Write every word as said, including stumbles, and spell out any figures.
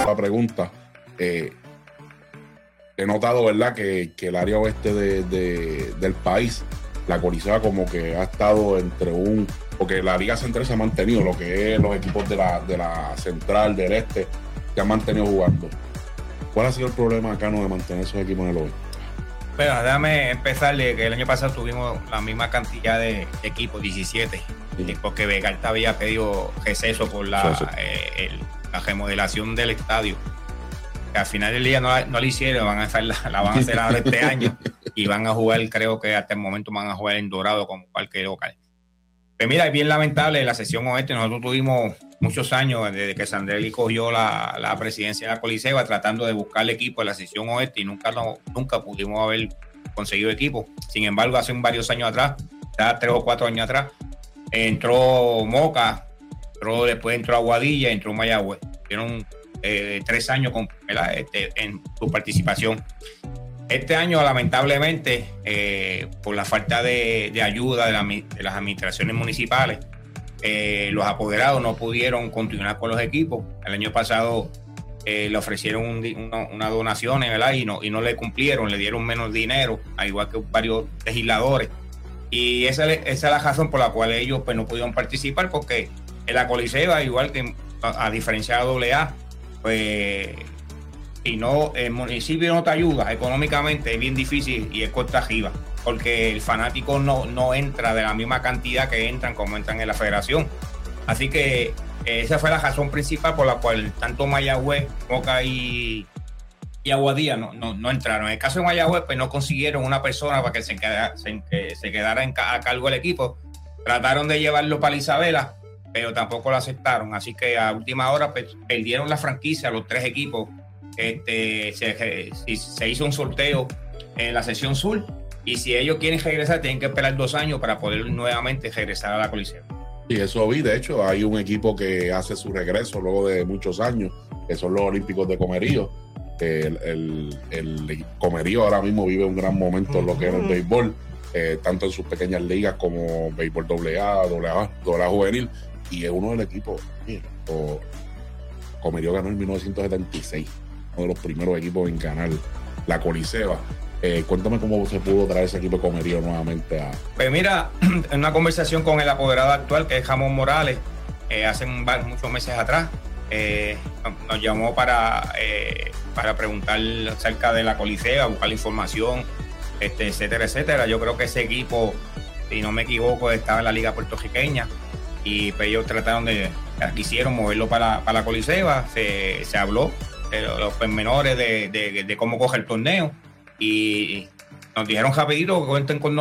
la pregunta. Eh, he notado, ¿verdad?, que, que el área oeste de, de, del país, la Colisea como que ha estado entre un... Porque la Liga Central se ha mantenido, lo que es los equipos de la, de la Central, del Este, se han mantenido jugando. ¿Cuál ha sido el problema acá, no, de mantener esos equipos en el oeste? Bueno, déjame empezar de que el año pasado tuvimos la misma cantidad de equipos, diecisiete, sí. Porque Vegalta había pedido receso por la, sí, sí. Eh, el, la remodelación del estadio. Que al final del día no la, no la hicieron, van a hacer la, la van a hacer ahora este año y van a jugar, creo que hasta el momento van a jugar en Dorado como parque local. Pues mira, es bien lamentable la sección oeste. Nosotros tuvimos muchos años desde que Sandrelli cogió la, la presidencia de la Coliseba tratando de buscar equipo en la sección oeste y nunca, no, nunca pudimos haber conseguido equipo. Sin embargo, hace varios años atrás, ya tres o cuatro años atrás, entró Moca, entró, después entró Aguadilla, entró Mayagüez. Tuvieron eh, tres años con, este, en su participación. Este año, lamentablemente, eh, por la falta de, de ayuda de, la, de las administraciones municipales, eh, los apoderados no pudieron continuar con los equipos. El año pasado eh, le ofrecieron un, una, una donaciones, ¿verdad? Y no, y no le cumplieron, le dieron menos dinero, al igual que varios legisladores. Y esa, esa es la razón por la cual ellos pues, no pudieron participar, porque en la Coliseba, igual que a, a diferencia de doble A, pues... y no, el municipio no te ayuda económicamente, es bien difícil y es cuesta arriba, porque el fanático no, no entra de la misma cantidad que entran como entran en la federación. Así que esa fue la razón principal por la cual tanto Mayagüez, Moca y, y Aguadilla no, no, no entraron. En el caso de Mayagüez, pues no consiguieron una persona para que se quedara, se, que se quedara en, a cargo del equipo. Trataron de llevarlo para Isabela, pero tampoco lo aceptaron. Así que a última hora pues, perdieron la franquicia los tres equipos. Este, se, se hizo un sorteo en la sección sur y si ellos quieren regresar tienen que esperar dos años para poder nuevamente regresar a la Coliseo. Y eso vi, de hecho hay un equipo que hace su regreso luego de muchos años, que son los Olímpicos de Comerío. El, el, el Comerío ahora mismo vive un gran momento en lo que es el béisbol, eh, tanto en sus pequeñas ligas como béisbol doble A, doble A, doble A juvenil, y es uno del equipo. Mira, o, Comerío ganó en mil novecientos setenta y seis, uno de los primeros equipos en ganar la Coliseba. Eh, cuéntame cómo se pudo traer ese equipo de Comerío nuevamente a... Pues mira, en una conversación con el apoderado actual, que es Jamón Morales, eh, hace muchos meses atrás, eh, nos llamó para, eh, para preguntar acerca de la Coliseba, buscar información, este, etcétera, etcétera. Yo creo que ese equipo, si no me equivoco, estaba en la Liga Puertorriqueña y pues ellos trataron de, quisieron moverlo para, para la Coliseba, se, se habló los pormenores de, de, de cómo coge el torneo y nos dijeron rapidito que cuenten con nosotros.